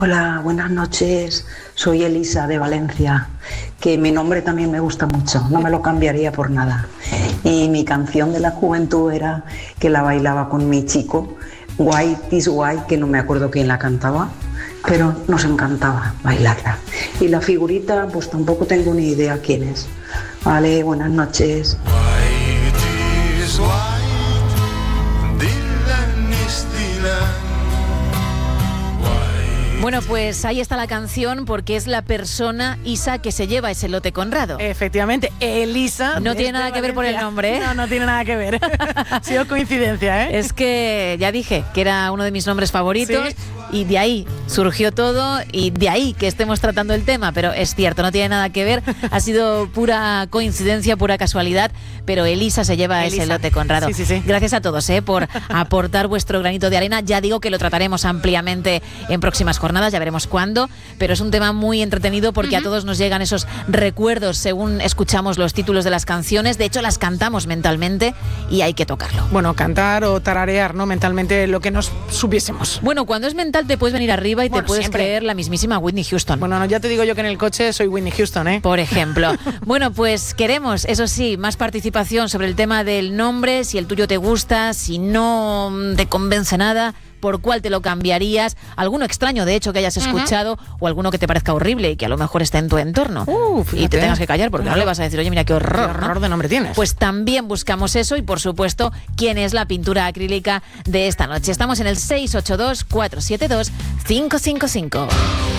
Hola, buenas noches. Soy Elisa de Valencia, que mi nombre también me gusta mucho, no me lo cambiaría por nada. Y mi canción de la juventud era que la bailaba con mi chico, White is White, que no me acuerdo quién la cantaba, pero nos encantaba bailarla. Y la figurita, pues tampoco tengo ni idea quién es. Vale, buenas noches. White is white, Dylan is Dylan. Bueno, pues ahí está la canción porque es la persona, Isa, que se lleva ese lote Conrado. Efectivamente, Elisa. No tiene nada que ver por el nombre, ¿eh? No tiene nada que ver. Ha sido coincidencia, ¿eh? Es que ya dije que era uno de mis nombres favoritos, ¿sí? Y de ahí surgió todo y de ahí que estemos tratando el tema, pero es cierto, no tiene nada que ver, ha sido pura coincidencia, pura casualidad, pero Elisa se lleva ese lote Conrado. Sí. Gracias a todos por aportar vuestro granito de arena. Ya digo que lo trataremos ampliamente en próximas jornadas, ya veremos cuándo, pero es un tema muy entretenido porque a todos nos llegan esos recuerdos según escuchamos los títulos de las canciones. De hecho, las cantamos mentalmente y hay que tocarlo. Bueno, cantar o tararear, ¿no? Mentalmente lo que nos supiésemos. Bueno, cuando es mental te puedes venir arriba y te puedes siempre creer la mismísima Whitney Houston. Bueno, no, ya te digo yo que en el coche soy Whitney Houston, ¿eh? Por ejemplo. Bueno, pues queremos, eso sí, más participación sobre el tema del nombre, si el tuyo te gusta, si no te convence nada, por cuál te lo cambiarías, alguno extraño de hecho que hayas escuchado o alguno que te parezca horrible y que a lo mejor está en tu entorno y te tengas que callar porque no le vas a decir, oye, mira qué horror, ¿no? De nombre tienes. Pues también buscamos eso y por supuesto quién es la pintura acrílica de esta noche. Estamos en el 682 472 555.